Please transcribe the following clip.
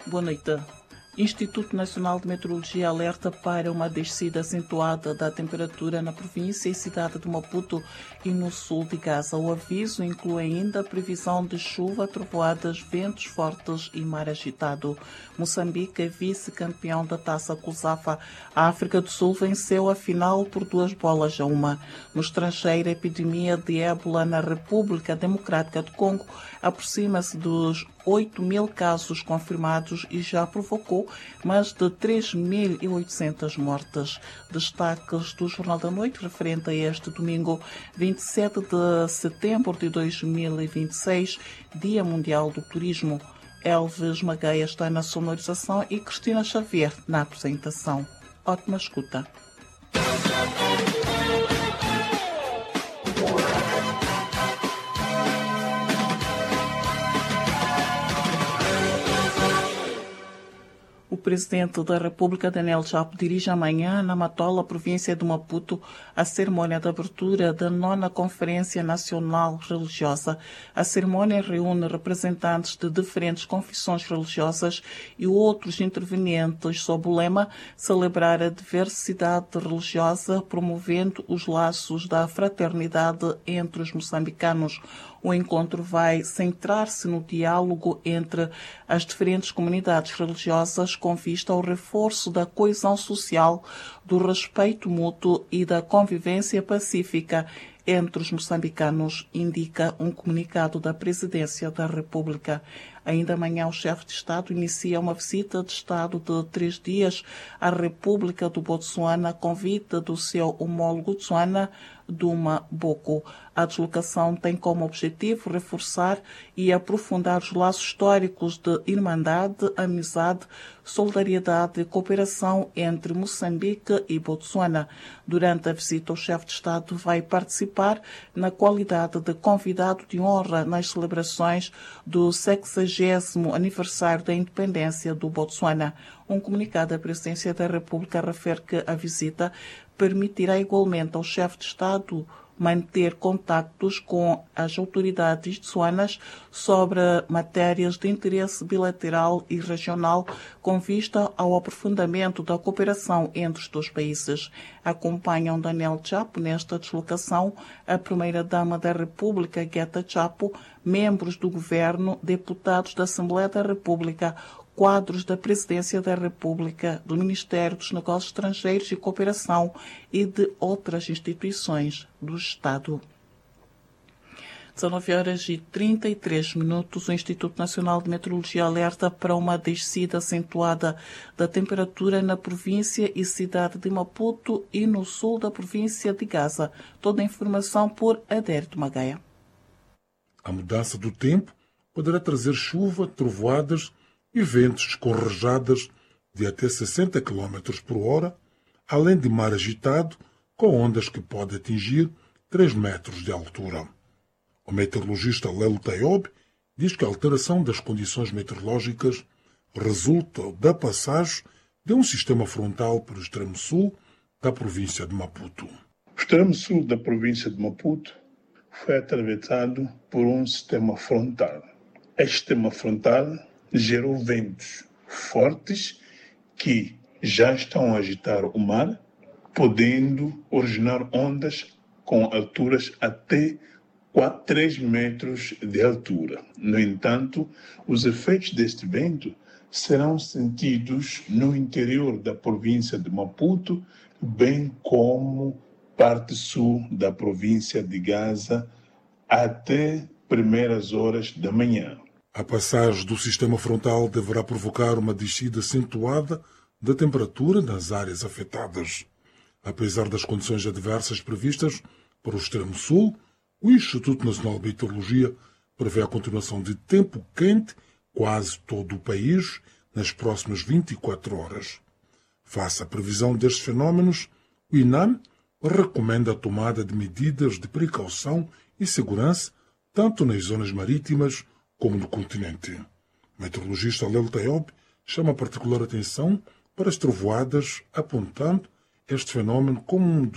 Boa noite. Instituto Nacional de Meteorologia alerta para uma descida acentuada da temperatura na província e cidade de Maputo e no sul de Gaza. O aviso inclui ainda a previsão de chuva, trovoadas, ventos fortes e mar agitado. Moçambique é vice-campeão da Taça COSAFA. A África do Sul venceu a final por 2-1. No estrangeiro, a epidemia de ébola na República Democrática do Congo aproxima-se dos 8.000 casos confirmados e já provocou mais de 3.800 mortes. Destaques do Jornal da Noite referente a este domingo, 27 de setembro de 2026, Dia Mundial do Turismo. Elvis Magaia está na sonorização e Cristina Xavier na apresentação. Ótima escuta. O presidente da República, Daniel Chapo, dirige amanhã na Matola, província de Maputo, a cerimônia de abertura da 9ª Conferência Nacional Religiosa. A cerimônia reúne representantes de diferentes confissões religiosas e outros intervenientes sob o lema celebrar a diversidade religiosa, promovendo os laços da fraternidade entre os moçambicanos. O encontro vai centrar-se no diálogo entre as diferentes comunidades religiosas com vista ao reforço da coesão social, do respeito mútuo e da convivência pacífica entre os moçambicanos, indica um comunicado da Presidência da República. Ainda amanhã, o chefe de Estado inicia uma visita de Estado de 3 dias à República do Botsuana, a convite do seu homólogo Tswana, Duma Boko. A deslocação tem como objetivo reforçar e aprofundar os laços históricos de irmandade, amizade, solidariedade e cooperação entre Moçambique e Botsuana. Durante a visita, o chefe de Estado vai participar na qualidade de convidado de honra nas celebrações do 60º aniversário da independência do Botsuana. Um comunicado da Presidência da República refere que a visita permitirá igualmente ao chefe de Estado manter contactos com as autoridades tsuanas sobre matérias de interesse bilateral e regional com vista ao aprofundamento da cooperação entre os dois países. Acompanham Daniel Chapo nesta deslocação a Primeira-Dama da República, Gueta Chapo, membros do Governo, deputados da Assembleia da República, quadros da Presidência da República, do Ministério dos Negócios Estrangeiros e Cooperação e de outras instituições do Estado. 19h33, o Instituto Nacional de Meteorologia alerta para uma descida acentuada da temperatura na província e cidade de Maputo e no sul da província de Gaza. Toda a informação por Adérito Magaia. A mudança do tempo poderá trazer chuva, trovoadas e ventos com rajadas de até 60 km por hora, além de mar agitado, com ondas que podem atingir 3 metros de altura. O meteorologista Lelo Tayob diz que a alteração das condições meteorológicas resulta da passagem de um sistema frontal para o extremo sul da província de Maputo. O extremo sul da província de Maputo foi atravessado por um sistema frontal. Este sistema frontal gerou ventos fortes que já estão a agitar o mar, podendo originar ondas com alturas até 3 metros de altura. No entanto, os efeitos deste vento serão sentidos no interior da província de Maputo, bem como parte sul da província de Gaza, até primeiras horas da manhã. A passagem do sistema frontal deverá provocar uma descida acentuada da temperatura nas áreas afetadas. Apesar das condições adversas previstas para o extremo sul, o Instituto Nacional de Meteorologia prevê a continuação de tempo quente quase todo o país nas próximas 24 horas. Face à previsão destes fenómenos, o INAM recomenda a tomada de medidas de precaução e segurança tanto nas zonas marítimas como no continente. O meteorologista Lelo Tayob chama particular atenção para as trovoadas, apontando este fenómeno como um dos